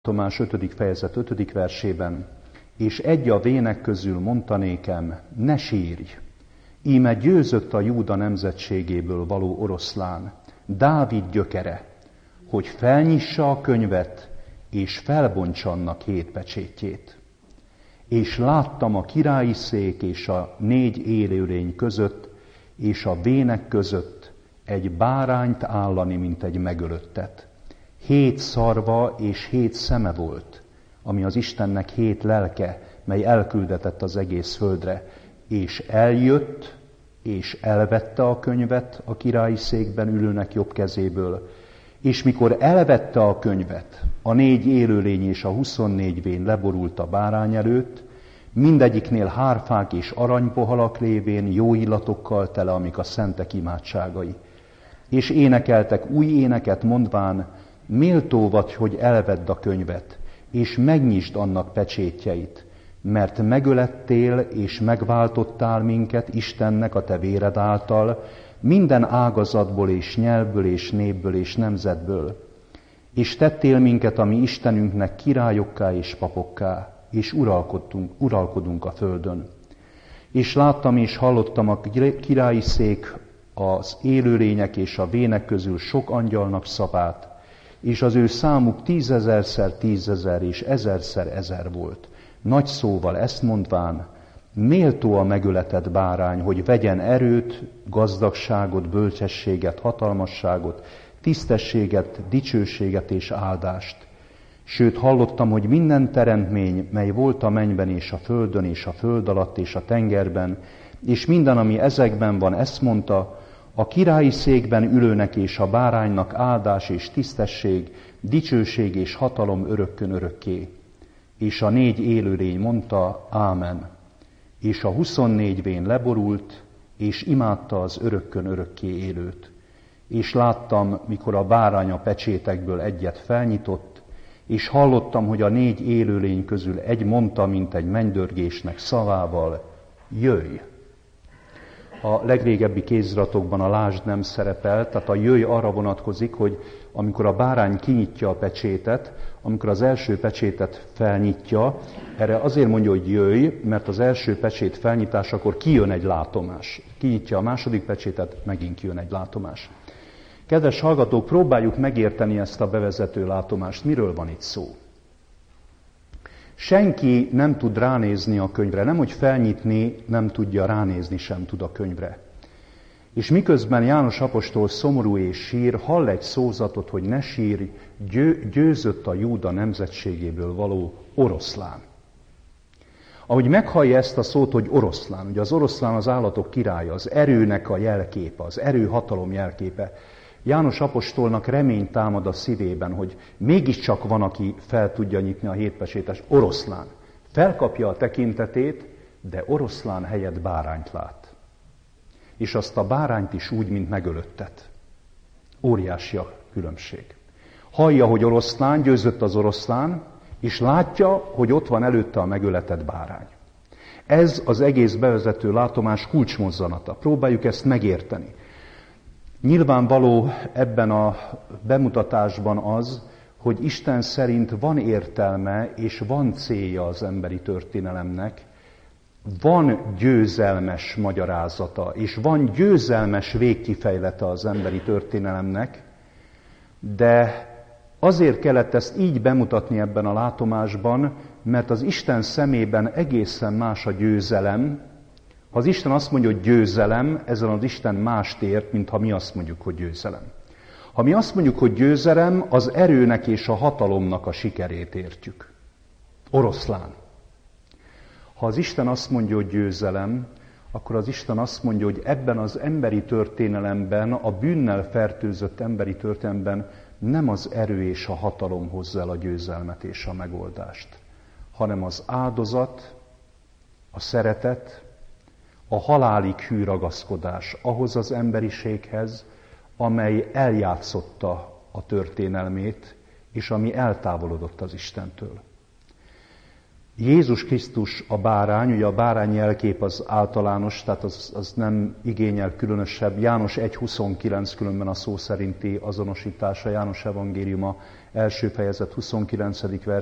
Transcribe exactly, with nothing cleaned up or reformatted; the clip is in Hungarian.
Tomás ötödik fejezet ötödik versében, és egy a vének közül mondta nékem, ne sírj, íme győzött a Júda nemzetségéből való oroszlán, Dávid gyökere, hogy felnyissa a könyvet, és felbontsa annak hét pecsétjét. És láttam a királyi szék és a négy élőlény között, és a vének között egy bárányt állani, mint egy megölöttet. Hét szarva és hét szeme volt, ami az Istennek hét lelke, mely elküldetett az egész földre, és eljött, és elvette a könyvet a királyi székben ülőnek jobb kezéből, és mikor elvette a könyvet, a négy élőlény és a huszonnégy vén leborult a bárány előtt, mindegyiknél hárfák és aranypohalak lévén jó illatokkal tele, amik a szentek imádságai. És énekeltek új éneket mondván, méltó vagy, hogy elvedd a könyvet, és megnyisd annak pecsétjeit, mert megölettél és megváltottál minket Istennek a te véred által, minden ágazatból és nyelvből és népből és nemzetből, és tettél minket a mi Istenünknek királyokká és papokká, és uralkodtunk, uralkodunk a földön. És láttam és hallottam a királyi szék, az élőlények és a vének közül sok angyalnak szavát, és az ő számuk tízezerszer tízezer és ezerszer ezer volt. Nagy szóval ezt mondván, méltó a megöletett bárány, hogy vegyen erőt, gazdagságot, bölcsességet, hatalmasságot, tisztességet, dicsőséget és áldást. Sőt, hallottam, hogy minden teremtmény, mely volt a mennyben és a földön és a föld alatt és a tengerben, és minden, ami ezekben van, ezt mondta, a királyi székben ülőnek és a báránynak áldás és tisztesség, dicsőség és hatalom örökkön örökké. És a négy élőlény mondta, ámen. És a huszonnégy vén leborult, és imádta az örökkön örökké élőt. És láttam, mikor a bárány a pecsétekből egyet felnyitott, és hallottam, hogy a négy élőlény közül egy mondta, mint egy mennydörgésnek szavával, jöjj! A legrégebbi kéziratokban a lásd nem szerepel, tehát a jöjj arra vonatkozik, hogy amikor a bárány kinyitja a pecsétet, amikor az első pecsétet felnyitja, erre azért mondja, hogy jöjj, mert az első pecsét felnyitásakor kijön egy látomás. Kinyitja a második pecsétet, megint kijön egy látomás. Kedves hallgatók, próbáljuk megérteni ezt a bevezető látomást. Miről van itt szó? Senki nem tud ránézni a könyvre, nem hogy felnyitni, nem tudja ránézni, sem tud a könyvre. És miközben János apostol szomorú és sír, hall egy szózatot, hogy ne sírj, győ, győzött a Júda nemzetségéből való oroszlán. Ahogy meghallja ezt a szót, hogy oroszlán, ugye az oroszlán az állatok királya, az erőnek a jelképe, az erő hatalom jelképe, János apostolnak remény támad a szívében, hogy mégiscsak van, aki fel tudja nyitni a hétpecsétes oroszlán. Felkapja a tekintetét, de oroszlán helyett bárányt lát. És azt a bárányt is úgy, mint megölöttet. Óriási a különbség. Hallja, hogy oroszlán, győzött az oroszlán, és látja, hogy ott van előtte a megöletett bárány. Ez az egész bevezető látomás kulcsmozzanata. Próbáljuk ezt megérteni. Nyilvánvaló ebben a bemutatásban az, hogy Isten szerint van értelme és van célja az emberi történelemnek, van győzelmes magyarázata, és van győzelmes végkifejlete az emberi történelemnek, de azért kellett ezt így bemutatni ebben a látomásban, mert az Isten szemében egészen más a győzelem. Ha az Isten azt mondja, hogy győzelem, ezen az Isten mást ért, mint ha mi azt mondjuk, hogy győzelem. Ha mi azt mondjuk, hogy győzelem, az erőnek és a hatalomnak a sikerét értjük. Oroszlán. Ha az Isten azt mondja, hogy győzelem, akkor az Isten azt mondja, hogy ebben az emberi történelemben, a bűnnel fertőzött emberi történelemben nem az erő és a hatalom hozza el a győzelmet és a megoldást, hanem az áldozat, a szeretet, a halálig hű ragaszkodás ahhoz az emberiséghez, amely eljátszotta a történelmét, és ami eltávolodott az Istentől. Jézus Krisztus a bárány, ugye a bárány jelkép az általános, tehát az, az nem igényel különösebb. János egy huszonkilenc különben a szó szerinti azonosítása, János evangéliuma első fejezet huszonkilencedik